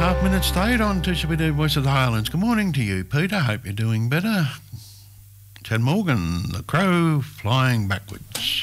2.5 minutes stayed on 2CBD Voice of the Highlands. Good morning to you, Peter. Hope you're doing better. Chad Morgan, the crow flying backwards.